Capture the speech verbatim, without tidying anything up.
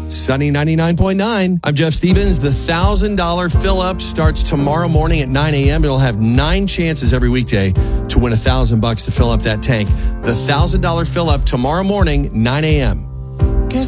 Sunny ninety-nine point nine. I'm Jeff Stevens. The one thousand dollars fill-up starts tomorrow morning at nine a.m. It'll have nine chances every weekday to win one thousand bucks to fill up that tank. The one thousand dollars fill-up tomorrow morning, nine a.m.